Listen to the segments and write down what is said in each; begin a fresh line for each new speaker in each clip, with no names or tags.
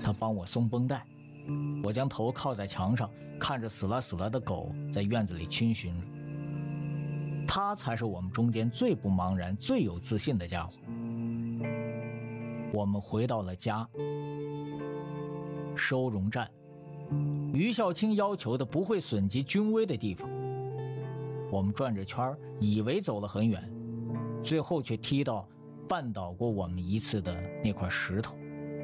他帮我松绷带，我将头靠在墙上，看着死了的狗在院子里逡巡着。他才是我们中间最不茫然、最有自信的家伙。我们回到了家，收容站，于孝卿要求的不会损及军威的地方。我们转着圈，以为走了很远，最后却踢到绊倒过我们一次的那块石头。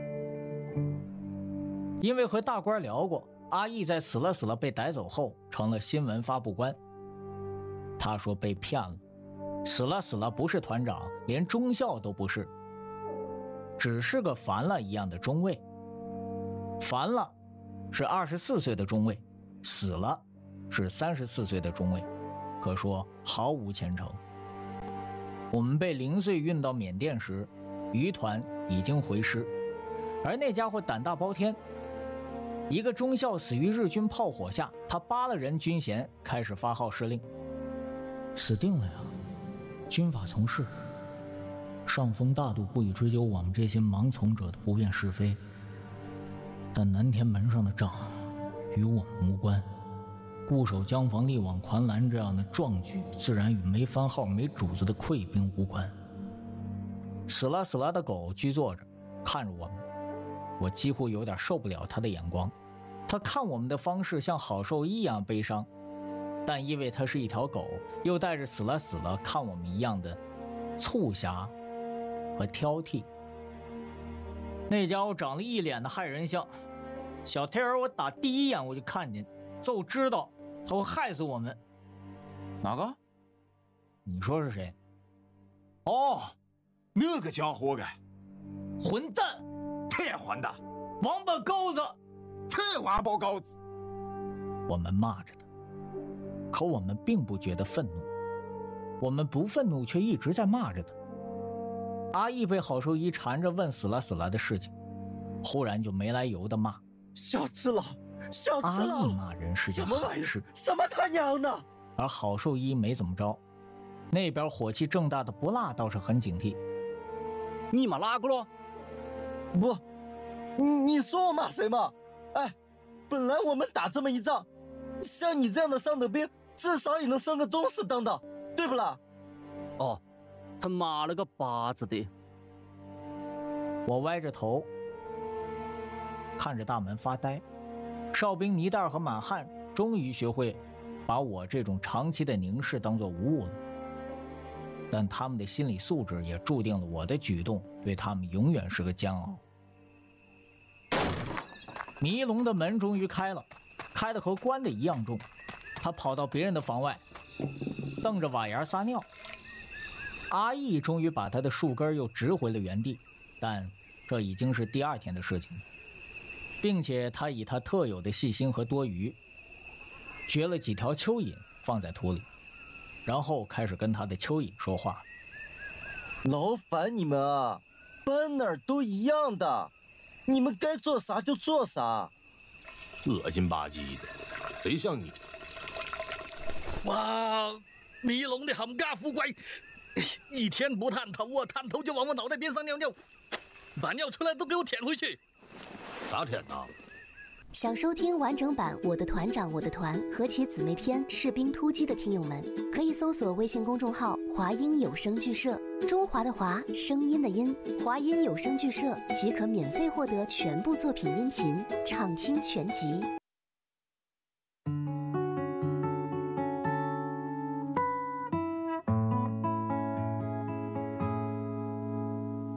因为和大官聊过，阿义在死了被逮走后成了新闻发布官。他说被骗了，死了不是团长，连中校都不是，只是个烦了一样的中尉。烦了是24岁的中尉，死了是34岁的中尉，可说毫无前程。我们被0岁运到缅甸时，余团已经回师，而那家伙胆大包天，一个中校死于日军炮火下，他扒了人军衔，开始发号施令。死定了呀，军法从事，上峰大度不予追究我们这些盲从者的不辨是非，但南天门上的仗与我们无关，固守江防力挽狂澜这样的壮举自然与没番号没主子的溃兵无关。死了的狗居坐着看着我们，我几乎有点受不了他的眼光。他看我们的方式像郝寿一样悲伤，但因为他是一条狗，又带着死了看我们一样的促狭和挑剔。那家伙长了一脸的害人相，小天儿我打第一眼我就看见，就知道他会害死我们。
哪个？
你说是谁？
哦，那个家伙个，
混蛋，
太混蛋，
王八羔子，
太王八羔子。
我们骂着他，可我们并不觉得愤怒，我们不愤怒却一直在骂着他。阿义被郝寿一缠着问死了的事情，忽然就没来由的骂，
小次郎，小次郎。
阿义骂人是件好事，
什么他娘的！
而郝寿一没怎么着，那边火气正大的不辣倒是很警惕。
你骂哪个了？不，你说我骂谁嘛？哎，本来我们打这么一仗，像你这样的上等兵，至少也能升个中士当当，对不啦？
哦，他妈了个巴子的！
我歪着头看着大门发呆。哨兵尼袋和满汉终于学会把我这种长期的凝视当作无物了，但他们的心理素质也注定了我的举动对他们永远是个煎熬。迷龙的门终于开了，开的和关的一样重。他跑到别人的房外，瞪着瓦檐撒尿。阿义终于把他的树根又植回了原地，但这已经是第2天的事情了，并且他以他特有的细心和多余，掘了几条蚯蚓放在土里，然后开始跟他的蚯蚓说话。
劳烦你们啊，搬哪儿都一样的，你们该做啥就做啥。
恶心吧唧的，贼像你。
哇，迷龙的冚家富贵，一天不探头啊，探头就往我脑袋边上尿尿，把尿出来都给我舔回去。
咋舔呢？
想收听完整版《我的团长我的团》和其姊妹篇《士兵突击》的听友们，可以搜索微信公众号“华音有声剧社”，中华的华，声音的音，华音有声剧社即可免费获得全部作品音频，畅听全集。